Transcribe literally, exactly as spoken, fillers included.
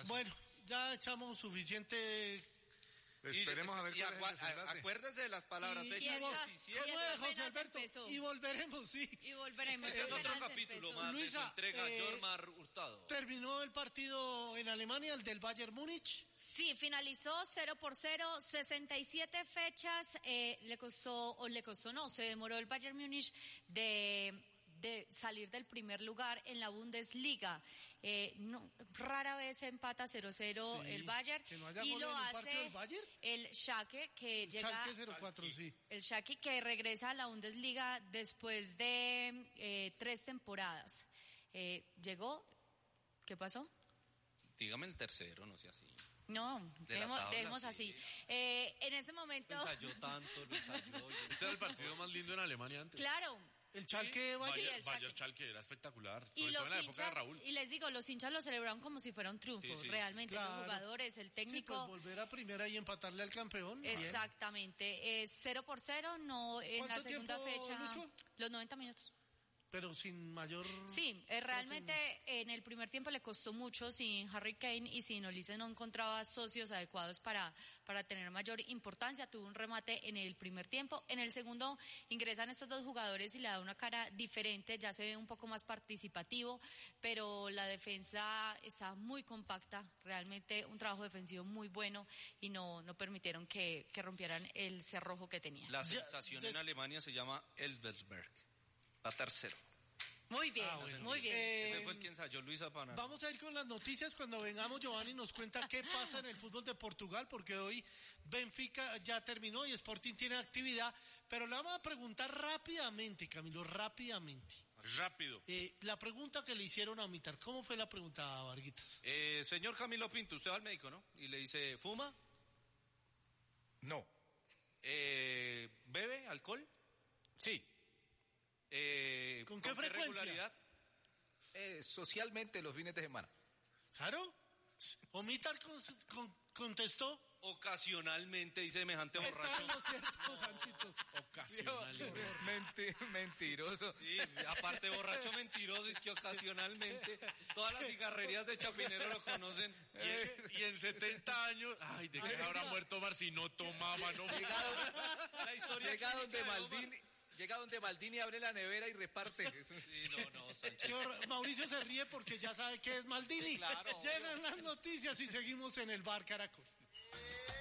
Bueno, ya echamos suficiente. Esperemos y, a ver y cuál agua, es el desenlace. Acuérdese de las palabras Y, hechas. y, ¿Cómo es, José Alberto? Empezó. Y volveremos, sí. Y volveremos. Ese es otro Apenas capítulo empezó. más Luisa, de su entrega eh, Jormar Hurtado. Terminó el partido en Alemania, el del Bayern Múnich. Sí, finalizó cero por cero, sesenta y siete fechas, eh, le costó, o le costó no, se demoró el Bayern Múnich de... de salir del primer lugar en la Bundesliga. Eh, no, rara vez empata cero cero Sí, el Bayern que no haya y gol lo en un partido hace del Bayern. el Schalke que El llega Schalke cero cuatro, sí. el Schalke que regresa a la Bundesliga después de eh, tres temporadas. Eh, llegó, ¿qué pasó? Dígame el tercero, no sea así. No, De la dejemos, tabla, dejemos sí. así. Eh, en ese momento... Lo ensayó tanto, lo ensayó. Este era el partido más lindo en Alemania antes. Claro. El Schalke Bayern. Sí, Vaya, el vaya Schalke. Schalke, era espectacular. Y Sobre todo los en la época de hinchas, Raúl. y les digo, los hinchas lo celebraron como si fuera un triunfo, Sí, sí, realmente, claro. los jugadores, el Sí, técnico. pues volver a primera y empatarle al campeón. Bien. Exactamente, es cero por cero, no en la ¿Cuánto segunda tiempo, fecha, Lucho? los noventa minutos. Pero sin mayor... Sí, eh, realmente en el primer tiempo le costó mucho, sin Harry Kane y sin Olise no encontraba socios adecuados para, para tener mayor importancia, tuvo un remate en el primer tiempo, en el segundo ingresan estos dos jugadores y le da una cara diferente, ya se ve un poco más participativo, pero la defensa está muy compacta, realmente un trabajo defensivo muy bueno y no, no permitieron que, que rompieran el cerrojo que tenía. La Ya, sensación des- en Alemania se llama Elversberg. Va tercero. Muy bien, Ah, bueno. muy bien. Eh, Ese fue el que ensayó Luisa Pana. Vamos a ir con las noticias cuando vengamos. Giovanni nos cuenta qué pasa en el fútbol de Portugal, porque hoy Benfica ya terminó y Sporting tiene actividad, pero le vamos a preguntar rápidamente, Camilo, rápidamente. Rápido. Eh, la pregunta que le hicieron a Mitar, ¿cómo fue la pregunta, Varguitas? Eh, señor Camilo Pinto, usted va al médico, ¿no? Y le dice, ¿fuma? No. Eh, ¿Bebe alcohol? Sí. Eh, ¿Con qué frecuencia? regularidad? Eh, socialmente los fines de semana. ¿Claro? ¿O Mitar con- con- contestó? Ocasionalmente, dice semejante borracho. Están los ciertos, Sanchitos. Ocasionalmente. Menti- mentiroso. Sí, aparte borracho mentiroso, es que ocasionalmente todas las cigarrerías de Chapinero lo conocen. Y en, y en setenta años, ay, ¿de qué habrá muerto Mar si no tomaba, no fumaba? La historia Llega clínica donde de Omar. Maldini, llega donde Maldini abre la nevera y reparte. Eso es- Sí, no, no, Sánchez. Qué horror. Mauricio se ríe porque ya sabe que es Maldini. Sí, claro, Llegan las noticias y seguimos en el Bar Caracol.